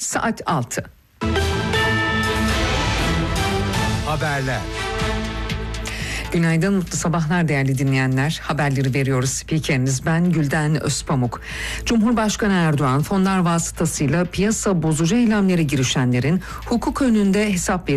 saat 6. Haberler. Günaydın, mutlu sabahlar değerli dinleyenler. Haberleri veriyoruz. Spikeriniz ben Gülden Özpamuk. Cumhurbaşkanı Erdoğan fonlar vasıtasıyla piyasa bozucu eylemlere girişenlerin hukuk önünde hesap